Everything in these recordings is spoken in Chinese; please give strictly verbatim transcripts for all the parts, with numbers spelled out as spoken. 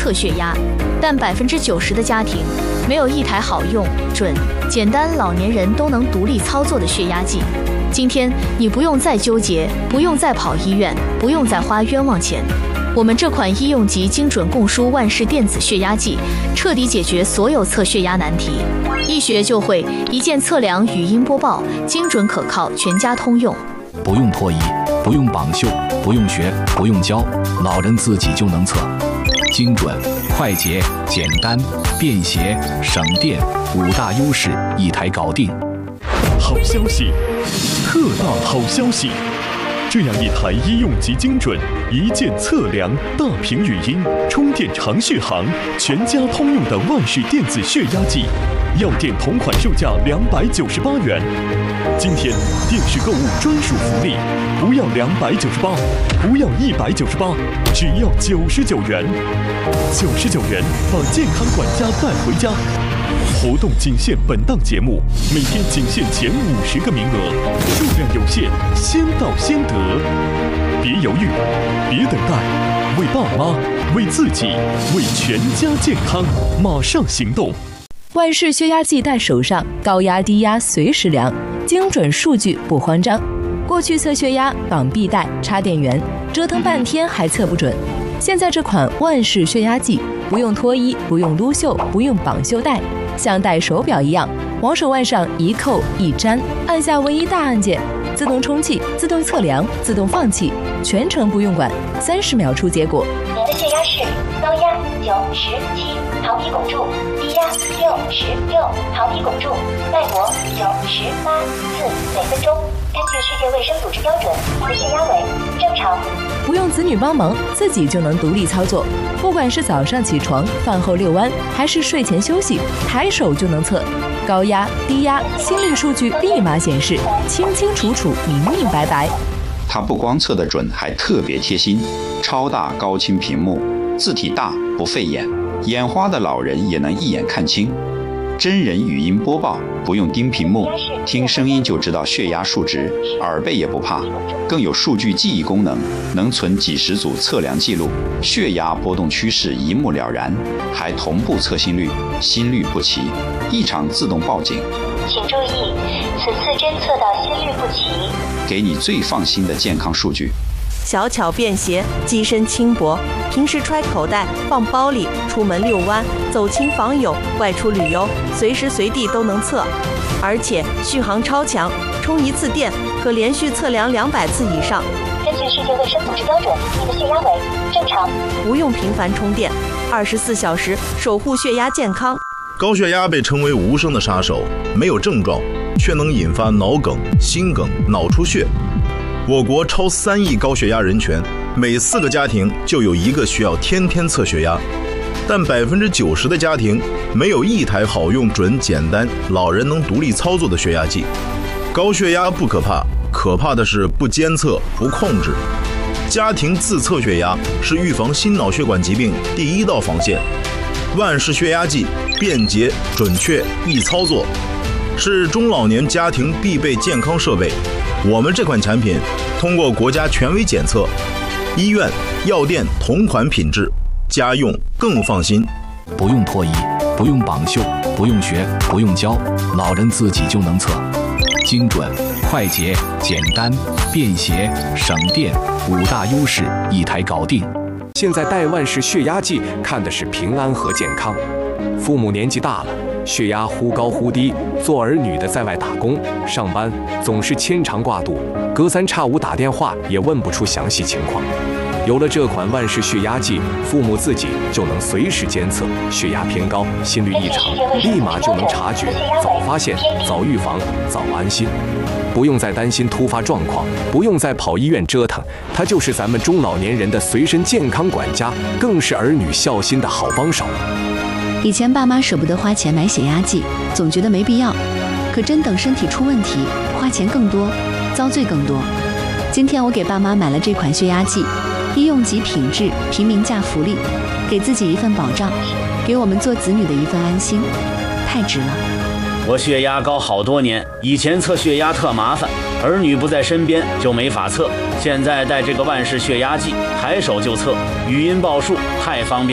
测血压，但百分之九十的家庭没有一台好用、准、简单、老年人都能独立操作的血压计。今天你不用再纠结，不用再跑医院，不用再花冤枉钱。我们这款医用级精准供输万氏电子血压计，彻底解决所有测血压难题。一学就会，一键测量，语音播报，精准可靠，全家通用。 不用脱衣，不用绑袖，不用学，不用教，老人自己就能测。精准、快捷、简单、便携、省电，五大优势一台搞定。 好消息，特大好消息！这样一台医用级精准、一键测量、大屏语音、充电长续航、全家通用的万氏电子血压计，药店同款售价两百九十八元。今天电视购物专属福利，不要两百九十八，不要一百九十八，只要九十九元。九十九元把健康管家带回家。活动仅限本档节目，每天仅限前五十个名额，数量有限，先到先得。别犹豫，别等待，为爸妈、为自己、为全家健康，马上行动！ 万氏血压计带手上，高压低压随时量，精准数据不慌张。过去测血压绑臂带、插电源，折腾半天还测不准。现在这款万氏血压计，不用脱衣，不用撸袖，不用绑袖带，像戴手表一样，往手腕上一扣一粘，按下唯一大按键，自动充气、自动测量、自动放气，全程不用管，三十秒出结果。 您的血压是高压九十七毫米汞柱，低压六十六毫米汞柱，脉搏九十八次每分钟。根据世界卫生组织标准，您的血压为正常。 不用子女帮忙，自己就能独立操作。不管是早上起床、饭后遛弯，还是睡前休息，抬手就能测。高压、低压、心率数据立马显示，清清楚楚、明明白白。 它不光测得准，还特别贴心，超大高清屏幕，字体大不费眼，眼花的老人也能一眼看清。真人语音播报，不用盯屏幕，听声音就知道血压数值，耳背也不怕。更有数据记忆功能，能存几十组测量记录，血压波动趋势一目了然，还同步测心率，心率不齐，异常自动报警。 请注意，此次侦测到心率不齐， 给你最放心的健康数据。 小巧便携，机身轻薄，平时揣口袋、放包里，出门遛弯、走亲访友、外出旅游，随时随地都能测。而且续航超强，充一次电可连续测量两百次以上。 根据世界卫生组织标准，你的血压为正常， 不用频繁充电，二十四小时守护血压健康。 高血压被称为无声的杀手，没有症状，却能引发脑梗、心梗、脑出血。我国超三亿高血压人群，每四个家庭就有一个需要天天测血压，但百分之九十的家庭没有一台好用、准、简单、老人能独立操作的血压计。高血压不可怕，可怕的是不监测、不控制。家庭自测血压是预防心脑血管疾病第一道防线。万氏血压计便捷、准确、易操作，是中老年家庭必备健康设备。我们这款产品通过国家权威检测，医院、药店同款品质，家用更放心。 不用脱衣，不用绑袖，不用学，不用教，老人自己就能测。精准、快捷、简单、便携、省电，五大优势一台搞定。 现在戴万氏血压计看的是平安和健康。父母年纪大了，血压忽高忽低，做儿女的在外打工上班总是牵肠挂肚，隔三差五打电话也问不出详细情况。有了这款万氏血压计，父母自己就能随时监测血压偏高、心率异常，立马就能察觉，早发现、早预防、早安心。不用再担心突发状况，不用再跑医院折腾，它就是咱们中老年人的随身健康管家，更是儿女孝心的好帮手。 以前爸妈舍不得花钱买血压计，总觉得没必要，可真等身体出问题，花钱更多，遭罪更多。今天我给爸妈买了这款血压计，医用级品质，平民价福利，给自己一份保障，给我们做子女的一份安心，太值了。 我血压高好多年，以前测血压特麻烦，儿女不在身边就没法测。现在带这个万氏血压计，抬手就测，语音报数，太方便了。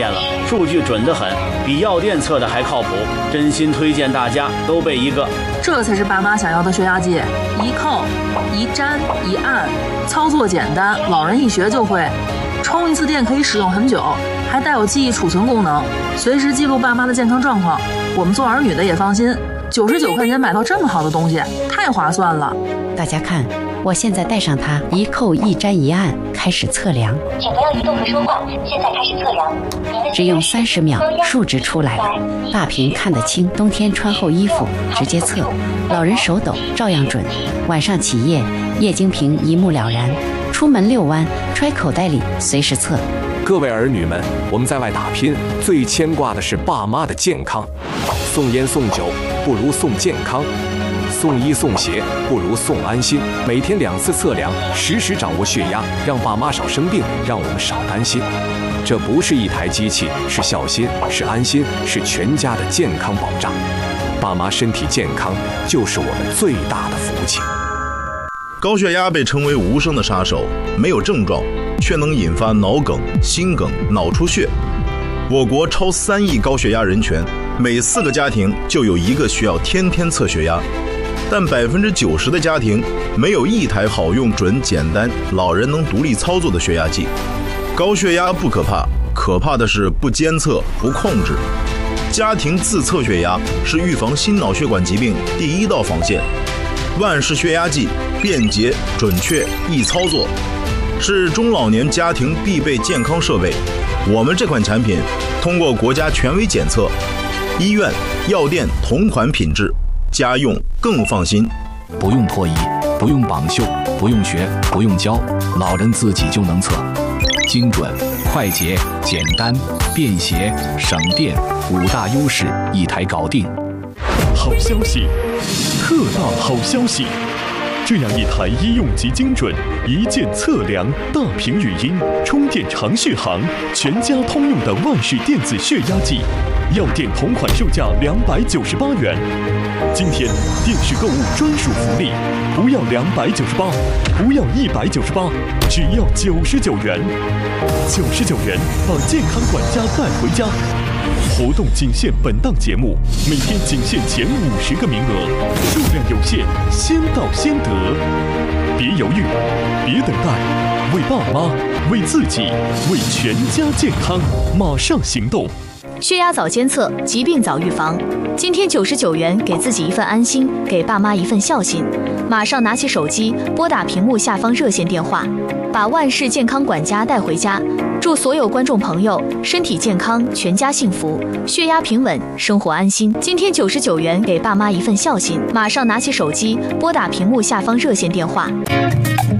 数据准得很，比药店测的还靠谱，真心推荐大家都备一个。 这才是爸妈想要的血压计，一扣、一粘、一按，操作简单，老人一学就会。充一次电可以使用很久，还带有记忆储存功能，随时记录爸妈的健康状况。我们做儿女的也放心，九十九块钱买到这么好的东西，太划算了。 大家看，我现在带上它，一扣一粘一按，开始测量。 请不要移动和说话，现在开始测量。 只用三十秒，数值出来了，大屏看得清。冬天穿厚衣服直接测，老人手抖照样准。晚上起夜，液晶屏一目了然。出门遛弯，揣口袋里随时测。 各位儿女们，我们在外打拼，最牵挂的是爸妈的健康。送烟送酒不如送健康，送衣送鞋不如送安心。每天两次测量，实时掌握血压，让爸妈少生病，让我们少担心。这不是一台机器，是孝心，是安心，是全家的健康保障。爸妈身体健康，就是我们最大的福气。 高血压被称为无声的杀手，没有症状，却能引发脑梗、心梗、脑出血。我国超三亿高血压人群，每四个家庭就有一个需要天天测血压，但百分之九十的家庭没有一台好用、准、简单、老人能独立操作的血压计。高血压不可怕，可怕的是不监测、不控制。家庭自测血压是预防心脑血管疾病第一道防线。万氏血压计便捷、准确、易操作，是中老年家庭必备健康设备。我们这款产品通过国家权威检测，医院、药店同款品质，家用更放心。 不用脱衣，不用绑绣，不用学，不用教，老人自己就能测。精准、快捷、简单、便携、省电，五大优势一台搞定。 好消息，特大好消息！这样一台医用级精准、一键测量、大屏语音、充电长续航、全家通用的万氏电子血压计，药店同款售价两百九十八元。今天电视购物专属福利，不要两百九十八，不要一百九十八，只要九十九元。九十九元把健康管家带回家。活动仅限本档节目，每天仅限前五十个名额，数量有限，先到先得。别犹豫，别等待，为爸妈，为自己，为全家健康，马上行动！ 血压早监测，疾病早预防。今天九十九元，给自己一份安心，给爸妈一份孝心。马上拿起手机，拨打屏幕下方热线电话，把万氏健康管家带回家。祝所有观众朋友身体健康，全家幸福，血压平稳，生活安心。今天九十九元，给爸妈一份孝心。马上拿起手机，拨打屏幕下方热线电话。